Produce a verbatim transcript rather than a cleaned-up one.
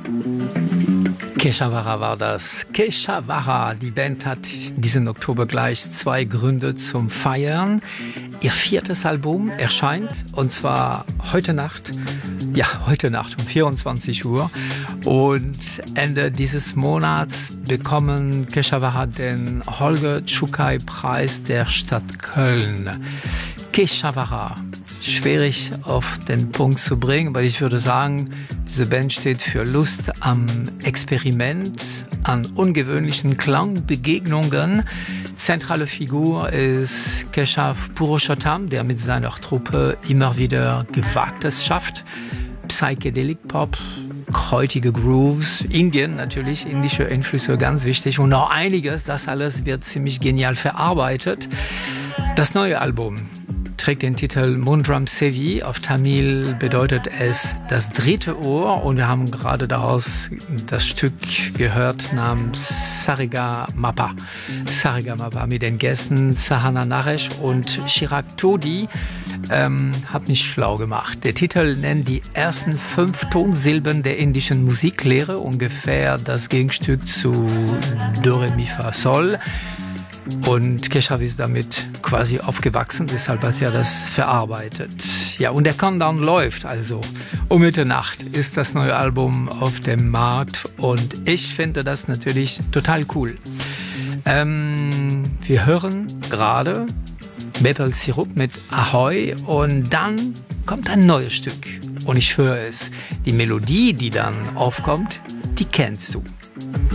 Keshavara war das. Keshavara, die Band hat diesen Oktober gleich zwei Gründe zum Feiern. Ihr viertes Album erscheint, und zwar heute Nacht, ja, heute Nacht um vierundzwanzig Uhr. Und Ende dieses Monats bekommen Keshavara den Holger Czukay-Preis der Stadt Köln. Keshavara, schwierig auf den Punkt zu bringen, aber ich würde sagen, diese Band steht für Lust am Experiment, an ungewöhnlichen Klangbegegnungen. Zentrale Figur ist Keshav Purushottam, der mit seiner Truppe immer wieder Gewagtes schafft. Psychedelic Pop, krautige Grooves, Indien natürlich, indische Einflüsse ganz wichtig und noch einiges. Das alles wird ziemlich genial verarbeitet. Das neue Album trägt den Titel Mundram Sevi. Auf Tamil bedeutet es das dritte Ohr, und wir haben gerade daraus das Stück gehört namens Saregama. Saregama mit den Gästen Sahana Naresh und Chirag Todi. Ähm, hab mich schlau gemacht. Der Titel nennt die ersten fünf Tonsilben der indischen Musiklehre, ungefähr das Gegenstück zu Do Re Mi Fa Sol. Und Keshav ist damit quasi aufgewachsen, deshalb hat er das verarbeitet. Ja, und der Countdown läuft also. Um Mitternacht ist das neue Album auf dem Markt, und ich finde das natürlich total cool. Ähm, wir hören gerade Maple Syrup mit Ahoy, und dann kommt ein neues Stück. Und ich schwöre es, die Melodie, die dann aufkommt, die kennst du.